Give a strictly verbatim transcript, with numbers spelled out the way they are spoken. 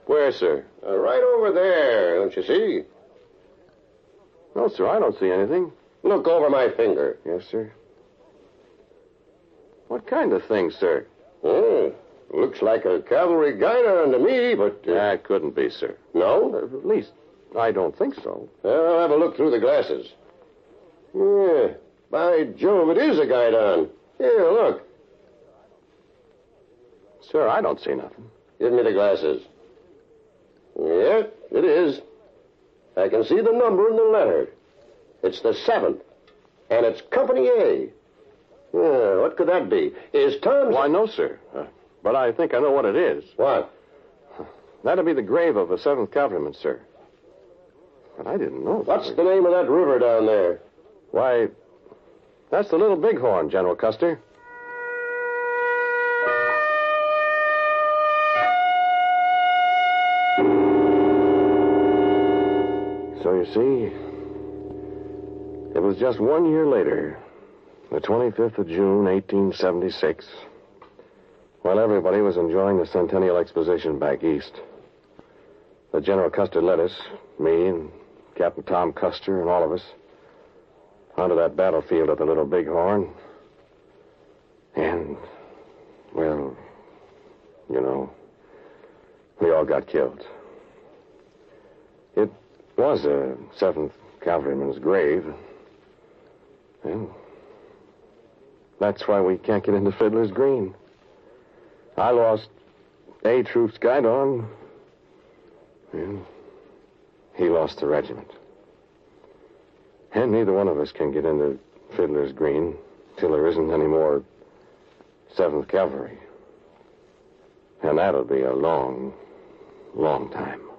Where, sir? Uh, right over there, don't you see? No, sir, I don't see anything. Look over my finger. Yes, sir. What kind of thing, sir? Oh, looks like a cavalry guidon to me, but... Uh... That couldn't be, sir. No? Uh, at least, I don't think so. Well, I'll have a look through the glasses. Yeah, by Jove, it is a guidon. Here, look. Sir, I don't see nothing. Give me the glasses. Yeah, it is. I can see the number in the letter. It's the seventh, and it's Company A. Yeah, what could that be? Is Tom... Why, no, sir. Uh, but I think I know what it is. What? That'll be the grave of a seventh Cavalryman, sir. But I didn't know. What's the name of that river down there? Why, that's the Little Bighorn, General Custer. So you see, it was just one year later, the twenty-fifth of June, eighteen seventy-six, while everybody was enjoying the Centennial Exposition back east, that General Custer led us, me and Captain Tom Custer and all of us, onto that battlefield at the Little Bighorn. And, well, you know, we all got killed. It was a seventh Cavalryman's grave. And that's why we can't get into Fiddler's Green. I lost A Troop's guidon, and he lost the regiment. And neither one of us can get into Fiddler's Green till there isn't any more seventh Cavalry. And that'll be a long, long time.